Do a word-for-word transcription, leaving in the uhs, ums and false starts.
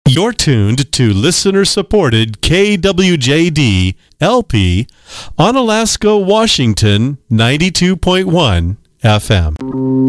You're tuned to listener-supported K W J D L P on Alaska, Washington, ninety-two point one F M.